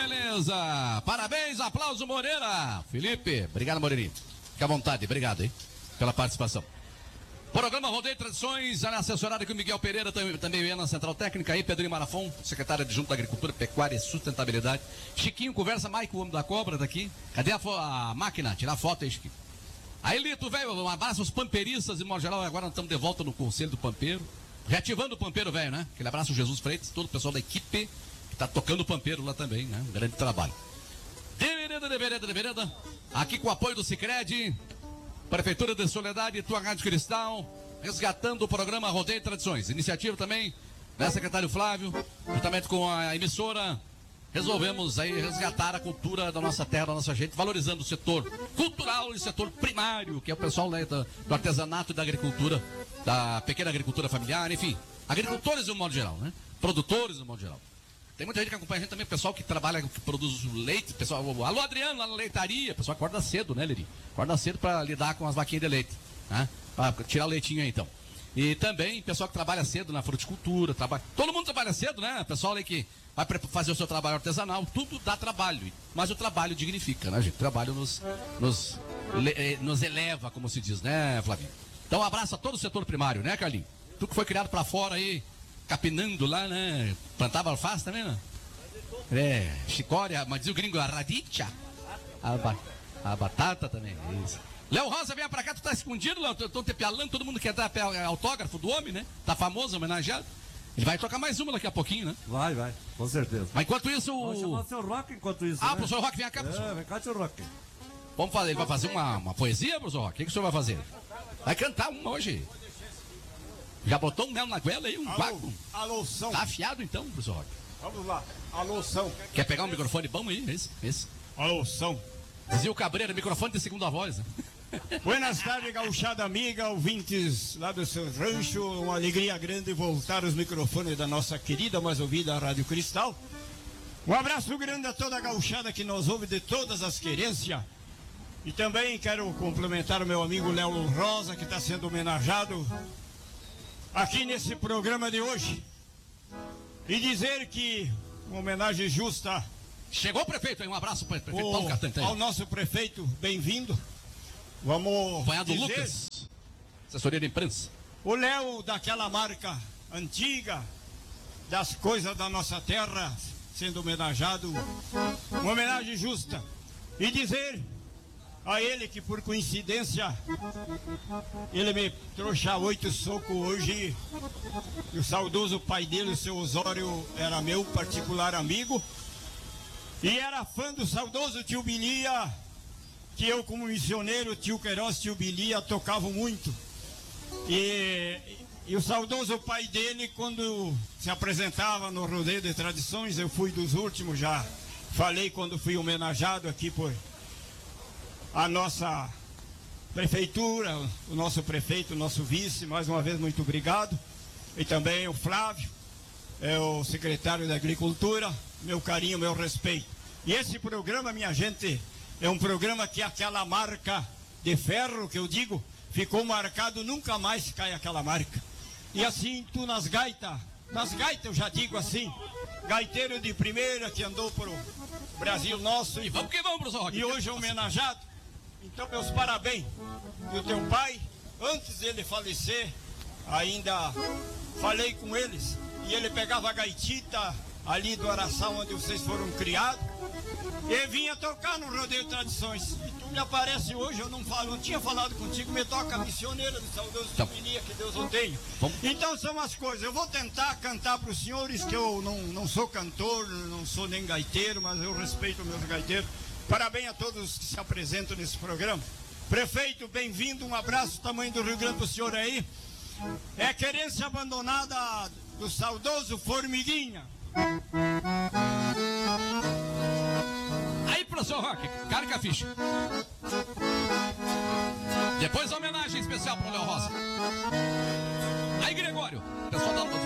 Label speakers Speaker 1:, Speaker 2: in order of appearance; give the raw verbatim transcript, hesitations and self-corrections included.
Speaker 1: beleza! Parabéns, aplauso, Moreira! Felipe, obrigado, Moreirinho. Fica à vontade, obrigado, hein, pela participação. Programa Rodeio Tradições, assessorado com o Miguel Pereira, também, também vem na Central Técnica aí, Pedrinho Marafon, secretário adjunto da Agricultura, Pecuária e Sustentabilidade. Chiquinho conversa, Maico, o homem da cobra, tá aqui. Cadê a, a máquina? Tirar foto aí, Chiquinho. Aí, Lito, velho, um abraço aos pamperistas, de modo geral, agora nós estamos de volta no Conselho do Pampeiro. Reativando o Pampeiro, velho, né? Aquele abraço ao Jesus Freitas, todo o pessoal da equipe que tá tocando o Pampeiro lá também, né? Um grande trabalho. De vereda, de vereda, de vereda. Aqui com o apoio do Sicredi, Prefeitura de Soledade, tua Rádio Cristal, resgatando o programa Rodeio Tradições. Iniciativa também, né, secretário Flávio, juntamente com a emissora, resolvemos aí resgatar a cultura da nossa terra, da nossa gente, valorizando o setor cultural e o setor primário, que é o pessoal, né, do, do artesanato e da agricultura, da pequena agricultura familiar, enfim, agricultores de um modo geral, né? Produtores de um modo geral. Tem muita gente que acompanha a gente também, pessoal que trabalha, que produz leite, pessoal, alô Adriano, lá na leitaria, pessoal acorda cedo, né, Liri? Acorda cedo para lidar com as vaquinhas de leite, né? Para tirar o leitinho aí, então. E também pessoal que trabalha cedo na fruticultura, trabalha, todo mundo trabalha cedo, né? Pessoal aí que vai fazer o seu trabalho artesanal, tudo dá trabalho, mas o trabalho dignifica, né, gente? O trabalho nos, nos, nos eleva, como se diz, né, Flavinho? Então um abraço a todo o setor primário, né, Carlinhos? Tu que foi criado para fora aí, capinando lá, né? Plantava alface também, né? É, chicória, mas diz o gringo, a radicha. A, ba a batata também, é isso. Léo Rosa, vem pra cá, tu tá escondido, Léo, tô, tô te pialando, todo mundo quer dar autógrafo do homem, né? Tá famoso, homenageado. Ele vai tocar mais uma daqui a pouquinho, né?
Speaker 2: Vai, vai, com certeza.
Speaker 1: Mas enquanto isso...
Speaker 2: Vamos chamar o seu Rock enquanto isso,
Speaker 1: Ah,
Speaker 2: né?
Speaker 1: professor Rock, vem cá, professor.
Speaker 2: É, vem cá, seu Rock.
Speaker 1: Vamos fazer, ele vai fazer uma, uma poesia, professor Rock? O que, que o senhor vai fazer? Vai cantar uma hoje. Já botou um mel na goela aí, um
Speaker 3: Alô,
Speaker 1: vácuo.
Speaker 3: alô, São.
Speaker 1: Tá afiado então, professor Rock.
Speaker 3: Vamos lá. Alô, São.
Speaker 1: Quer pegar um microfone bom aí? Esse, esse.
Speaker 3: Alô, São.
Speaker 1: Dizia o Cabreira, microfone de segunda voz. Né?
Speaker 3: Buenas tardes, gauchada amiga, ouvintes lá do seu rancho. Uma alegria grande voltar os microfones da nossa querida, mais ouvida Rádio Cristal. Um abraço grande a toda a gauchada que nos ouve de todas as querências. E também quero cumprimentar o meu amigo Léo Rosa, que está sendo homenageado aqui nesse programa de hoje. E dizer que uma homenagem justa.
Speaker 1: Chegou o prefeito aí, um abraço para o prefeito Paulo Catante.
Speaker 3: Ao nosso prefeito, bem-vindo. Vamos
Speaker 1: Acompanhado
Speaker 3: dizer,
Speaker 1: Lucas, assessoria de imprensa.
Speaker 3: O Léo daquela marca antiga, das coisas da nossa terra, sendo homenageado, uma homenagem justa. E dizer a ele que por coincidência ele me trouxe a oito socos hoje. E o saudoso pai dele, o seu Osório, era meu particular amigo. E era fã do saudoso tio Bilia, que eu como missioneiro, tio Queiroz, tio Bilia, tocavam muito. E, e o saudoso pai dele, quando se apresentava no Rodeio de Tradições, eu fui dos últimos, já falei quando fui homenageado aqui por a nossa prefeitura, o nosso prefeito, o nosso vice, mais uma vez muito obrigado. E também o Flávio, é o secretário da Agricultura, meu carinho, meu respeito. E esse programa, minha gente, é um programa que aquela marca de ferro que eu digo, ficou marcado, nunca mais cai aquela marca. E assim, tu nas gaitas, nas gaitas eu já digo assim, gaiteiro de primeira que andou pro Brasil nosso.
Speaker 1: E vamos que vamos, professor Roque.
Speaker 3: E hoje é homenageado. Então, meus parabéns. E o teu pai, antes dele falecer, ainda falei com eles. E ele pegava a gaitita ali do Araçá, onde vocês foram criados, e vinha tocar no Rodeio Tradições. E tu me aparece hoje, eu não falo, não tinha falado contigo, me toca a missioneira do saudoso
Speaker 1: Tá.
Speaker 3: Jubilia, que Deus o tenha.
Speaker 1: Vamos.
Speaker 3: Então são as coisas. Eu vou tentar cantar para os senhores, que eu não, não sou cantor, não sou nem gaiteiro, mas eu respeito meus gaiteiros. Parabéns a todos que se apresentam nesse programa. Prefeito, bem-vindo, um abraço, tamanho do Rio Grande do senhor aí. É querência abandonada do saudoso Formiguinha.
Speaker 1: Aí, professor Roque, carga a ficha. Depois a homenagem especial pro Léo Rosa. Aí, Gregório, pessoal da